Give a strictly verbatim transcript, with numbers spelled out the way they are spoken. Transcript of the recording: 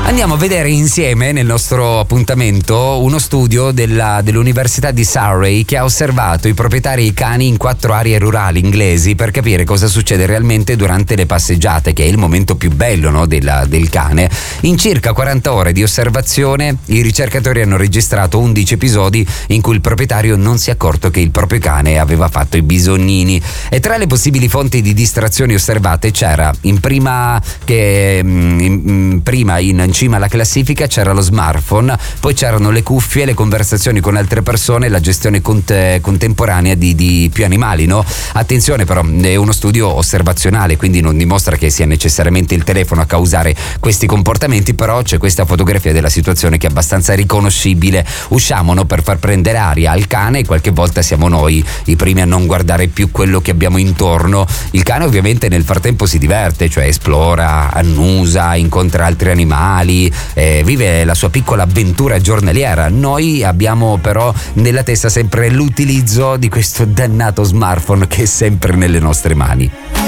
Andiamo a vedere insieme nel nostro appuntamento uno studio della, dell'Università di Surrey che ha osservato i proprietari di cani in quattro aree rurali inglesi per capire cosa succede realmente durante le passeggiate, che è il momento più bello, no, della, del cane. In circa quaranta ore di osservazione i ricercatori hanno registrato undici episodi in cui il proprietario non si è accorto che il proprio cane aveva fatto i bisognini, e tra le possibili fonti di distrazioni osservate c'era in prima che in, in, prima in cima alla classifica c'era lo smartphone, poi c'erano le cuffie, le conversazioni con altre persone, la gestione cont- contemporanea di, di più animali, no? Attenzione però, è uno studio osservazionale, quindi non dimostra che sia necessariamente il telefono a causare questi comportamenti, però c'è questa fotografia della situazione che è abbastanza riconoscibile. Usciamo, no, per far prendere aria al cane e qualche volta siamo noi i primi a non guardare più quello che abbiamo intorno. Il cane ovviamente nel frattempo si diverte, cioè esplora, annusa, incontra altri animali, Eh, vive la sua piccola avventura giornaliera. Noi abbiamo però nella testa sempre l'utilizzo di questo dannato smartphone che è sempre nelle nostre mani.